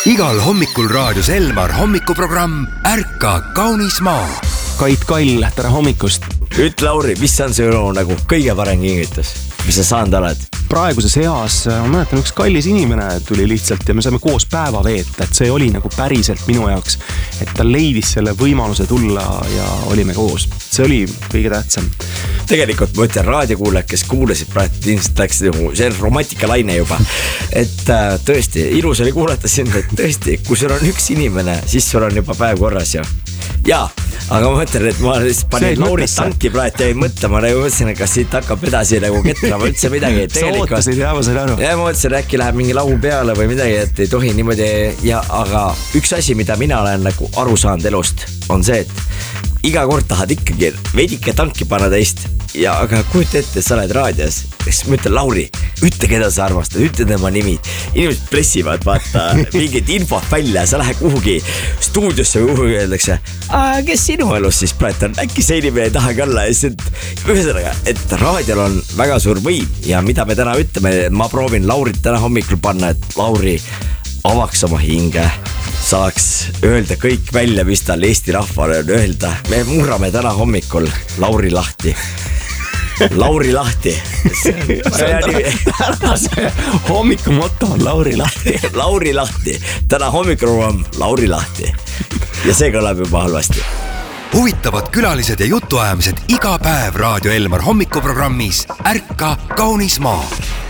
Igal hommikul raadios Elmar hommikuprogramm Ärka kaunis maa. Kait Kall, tere hommikust. Ütle Lauri, mis on see nagu kõige parem kingitus, mis sa saanud oled? Praeguses eas, ma mäletan, üks kallis inimene tuli lihtsalt ja me saime koos päeva veeta, et see oli nagu päriselt minu jaoks, et ta leidis selle võimaluse tulla ja olime koos. See oli kõige tähtsam. Tegelikult ma ütlen raadiokuulajad, kes kuulasid praegu ilmselt läks see romantikalaine juba. Et tõesti, ilus oli kuulata sind, et tõesti, kui sul on üks inimene, siis sul on juba päev korras ju. Jaa, aga ma mõtlen, et ma panin Laurit tanki praegu ja ei mõtlema, nagu mõtlesin, kas siit hakkab edasi nagu ketrama üldse midagi. Sa ootasid ja ma sain aru. Ja ma mõtlesin, äkki läheb mingi laul peale või midagi, et ei tohi niimoodi. Ja, aga üks asi, mida mina olen nagu aru saanud elust, on see, et iga kord tahad ikkagi veidike tanki panna teist. Ja aga kujuta ette, sa oled raadios, siis ma ütlen Lauri, ütle keda sa armastad, ütle tema nimi. Inimesed pressivad, vaata, mingid infot välja, sa lähed kuhugi stuudiosse või kuhugi öeldakse, kes sinu elus siis praegu on, äkki see inimene ei tahagi olla. Ühesõnaga, et raadiol on väga suur võim ja mida me täna ütleme, ma proovin Laurit täna hommikul panna, et Lauri avaks oma hinge, saaks öelda kõik välja, mis tal Eesti rahvale on öelda. Me murrame täna hommikul Lauri lahti. Lauri lahti. See hommiku motto on Lauri lahti. Lauri lahti. Täna hommikul on Lauri lahti. Ja see kõlab juba halvasti. Huvitavad külalised ja jutuajamised iga päev Raadio Elmar hommikuprogrammis Ärka kaunis maa.